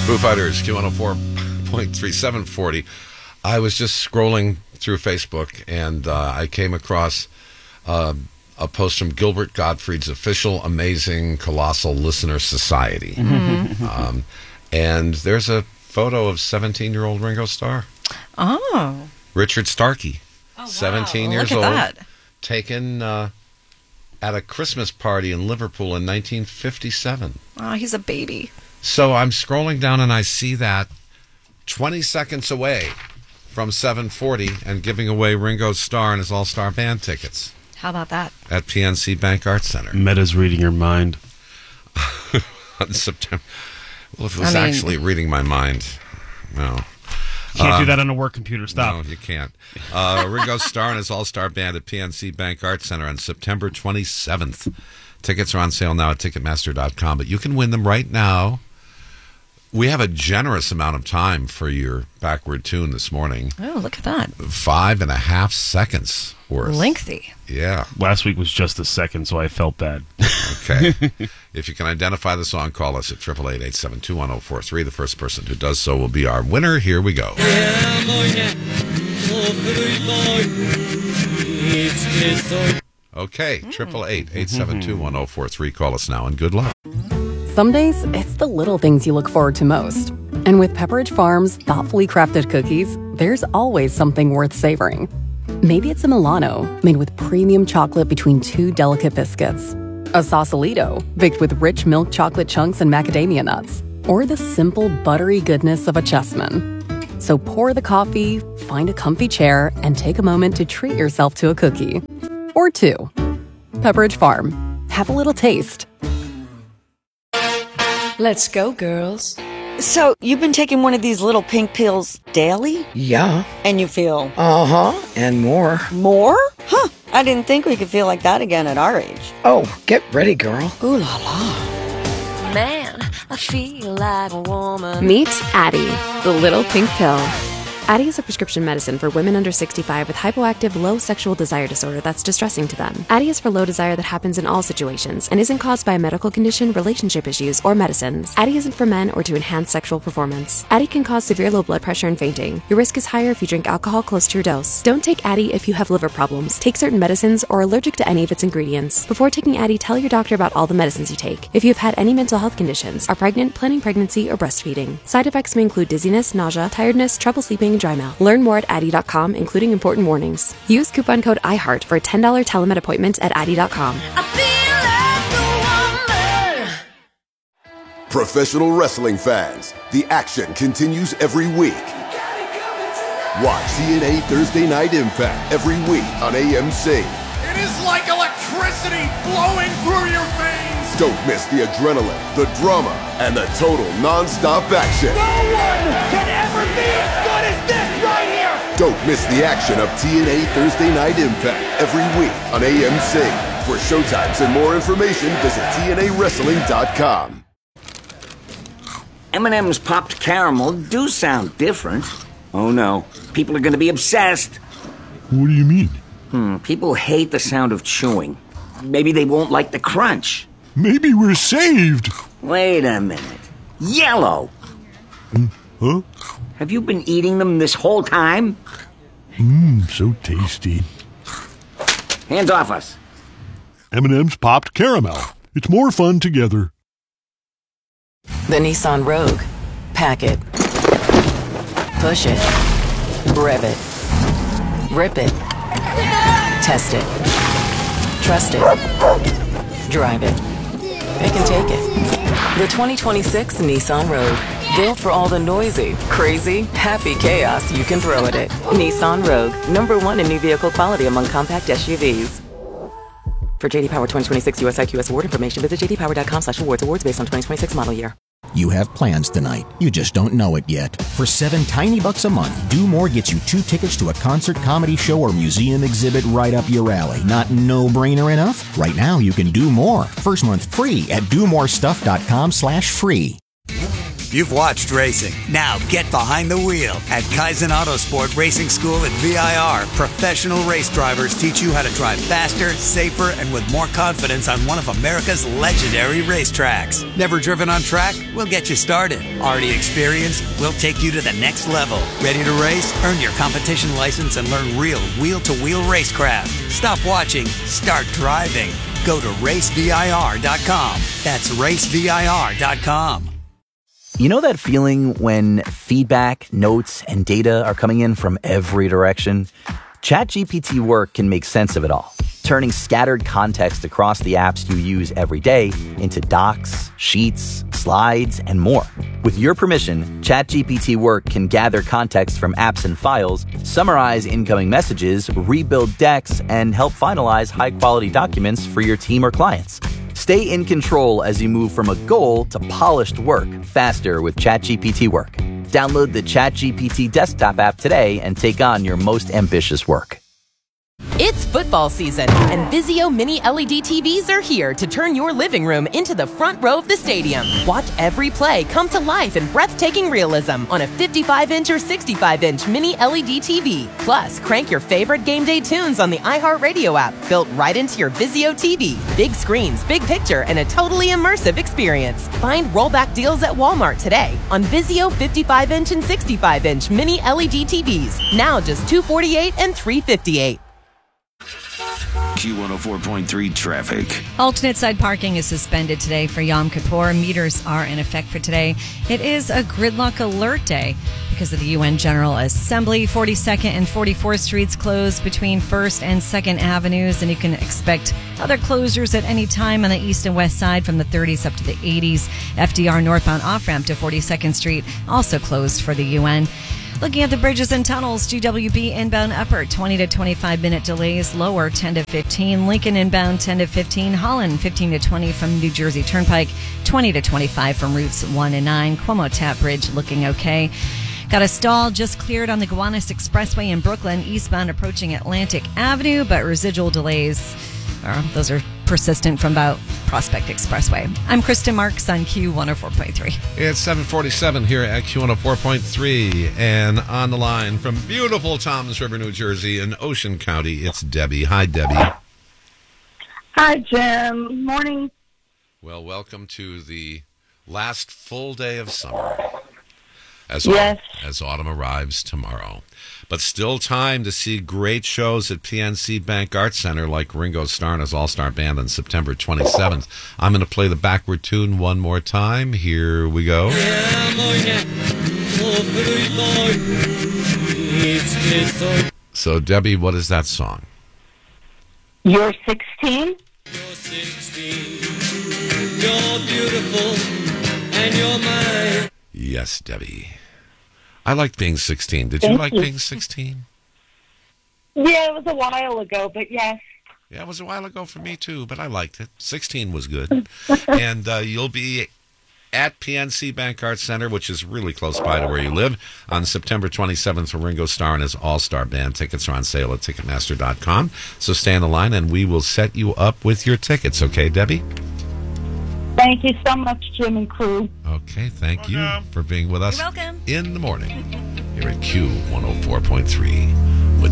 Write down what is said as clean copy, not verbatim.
Foo Fighters, Q104.3, 740. I was just scrolling through Facebook, and I came across a post from Gilbert Gottfried's official Amazing Colossal Listener Society. Mm-hmm. And there's a photo of 17-year-old Ringo Starr. Oh. Richard Starkey, wow. 17 years Look at old, that. taken at a Christmas party in Liverpool in 1957. Oh, he's a baby. So I'm scrolling down and I see that 20 seconds away from 740 and giving away Ringo Starr and his All-Star Band tickets. How about that? At PNC Bank Arts Center. Meta's reading your mind. On September. Well, if it was actually reading my mind, no. Can't do that on a work computer. Stop. No, you can't. Ringo Starr and his All-Star Band at PNC Bank Arts Center on September 27th. Tickets are on sale now at Ticketmaster.com, but you can win them right now. We have a generous amount of time for your backward tune this morning. Oh, look at that. 5.5 seconds worth. Lengthy. Yeah. Last week was just a second, so I felt bad. Okay. If you can identify the song, call us at 888-872-1043. The first person who does so will be our winner. Here we go. Okay, 888-872-1043. Call us now, and good luck. Some days, it's the little things you look forward to most. And with Pepperidge Farm's thoughtfully crafted cookies, there's always something worth savoring. Maybe it's a Milano, made with premium chocolate between two delicate biscuits. A Sausalito, baked with rich milk chocolate chunks and macadamia nuts. Or the simple, buttery goodness of a Chessman. So pour the coffee, find a comfy chair, and take a moment to treat yourself to a cookie. Or two. Pepperidge Farm. Have a little taste. Let's go, girls. So, you've been taking one of these little pink pills daily? Yeah. And you feel? Uh-huh, and more. More? Huh. I didn't think we could feel like that again at our age. Oh, get ready, girl. Ooh la la. Man, I feel like a woman. Meet Addyi, the little pink pill. Addyi is a prescription medicine for women under 65 with hypoactive low sexual desire disorder that's distressing to them. Addyi is for low desire that happens in all situations and isn't caused by a medical condition, relationship issues, or medicines. Addyi isn't for men or to enhance sexual performance. Addyi can cause severe low blood pressure and fainting. Your risk is higher if you drink alcohol close to your dose. Don't take Addyi if you have liver problems, take certain medicines, or are allergic to any of its ingredients. Before taking Addyi, tell your doctor about all the medicines you take. If you have had any mental health conditions, are pregnant, planning pregnancy, or breastfeeding. Side effects may include dizziness, nausea, tiredness, trouble sleeping, and dry mouth. Learn more at Addyi.com, including important warnings. Use coupon code IHEART for a $10 telemed appointment at Addyi.com. Professional wrestling fans, the action continues every week. Watch TNA Thursday Night Impact every week on AMC. It is like electricity flowing through your veins. Don't miss the adrenaline, the drama, and the total non-stop action. No one can ever be as good as this right here. Don't miss the action of TNA Thursday Night Impact every week on AMC. For showtimes and more information, visit TNAWrestling.com. M&M's popped caramel do sound different. Oh no, people are going to be obsessed. What do you mean? People hate the sound of chewing. Maybe they won't like the crunch. Maybe we're saved. Wait a minute. Yellow! Huh? Have you been eating them this whole time? So tasty. Hands off us. M&M's popped caramel. It's more fun together. The Nissan Rogue. Pack it. Push it. Rev it. Rip it. Test it. Trust it. Drive it. It can take it. The 2026 Nissan Rogue. Built for all the noisy, crazy, happy chaos you can throw at it. Nissan Rogue. #1 in new vehicle quality among compact SUVs. For JD Power 2026 US IQS award information, visit jdpower.com/awards. Awards based on 2026 model year. You have plans tonight. You just don't know it yet. For $7 tiny a month, Do More gets you 2 tickets to a concert, comedy show, or museum exhibit right up your alley. Not no-brainer enough? Right now, you can do more. First month free at domorestuff.com/free. You've watched racing. Now get behind the wheel at Kaizen Autosport Racing School at VIR. Professional race drivers teach you how to drive faster, safer, and with more confidence on one of America's legendary racetracks. Never driven on track? We'll get you started. Already experienced? We'll take you to the next level. Ready to race? Earn your competition license and learn real wheel-to-wheel racecraft. Stop watching. Start driving. Go to racevir.com. That's racevir.com. You know that feeling when feedback, notes, and data are coming in from every direction? ChatGPT Work can make sense of it all, turning scattered context across the apps you use every day into docs, sheets, slides, and more. With your permission, ChatGPT Work can gather context from apps and files, summarize incoming messages, rebuild decks, and help finalize high-quality documents for your team or clients. Stay in control as you move from a goal to polished work faster with ChatGPT Work. Download the ChatGPT desktop app today and take on your most ambitious work. It's football season, and Vizio Mini LED TVs are here to turn your living room into the front row of the stadium. Watch every play come to life in breathtaking realism on a 55-inch or 65-inch Mini LED TV. Plus, crank your favorite game day tunes on the iHeartRadio app, built right into your Vizio TV. Big screens, big picture, and a totally immersive experience. Find rollback deals at Walmart today on Vizio 55-inch and 65-inch Mini LED TVs. Now just $248 and $358. Q104.3 traffic. Alternate side parking is suspended today for Yom Kippur. Meters are in effect for today. It is a gridlock alert day because of the UN General Assembly. 42nd and 44th Streets closed between 1st and 2nd Avenues, and you can expect other closures at any time on the east and west side from the 30s up to the 80s. FDR northbound off-ramp to 42nd Street also closed for the UN. Looking at the bridges and tunnels, GWB inbound upper 20 to 25 minute delays, lower 10 to 15. Lincoln inbound 10 to 15. Holland 15 to 20 from New Jersey Turnpike, 20 to 25 from routes 1 and 9. Cuomo Tap Bridge looking okay. Got a stall just cleared on the Gowanus Expressway in Brooklyn, eastbound approaching Atlantic Avenue, but residual delays, those are persistent from about Prospect Expressway. I'm Kristen Marks on Q104.3. It's 7:47 here at Q104.3, and on the line from beautiful Toms River, New Jersey, in Ocean County, it's Debbie. Hi, Debbie. Hi, Jim. Morning. Well, welcome to the last full day of summer as autumn arrives tomorrow. But still time to see great shows at PNC Bank Arts Center like Ringo Starr and his All-Star Band on September 27th. I'm going to play the backward tune one more time. Here we go. So, Debbie, what is that song? You're 16? You're 16. You're beautiful and you're mine. Yes, Debbie. I liked being 16. Did you like being 16? Yeah, it was a while ago, but yes. Yeah, it was a while ago for me, too, but I liked it. 16 was good. And you'll be at PNC Bank Arts Center, which is really close by to where you live, on September 27th for Ringo Starr and his All-Star Band. Tickets are on sale at Ticketmaster.com. So stay on the line, and we will set you up with your tickets. Okay, Debbie? Thank you so much, Jim and crew. Okay, thank you for being with us in the morning here at Q104.3.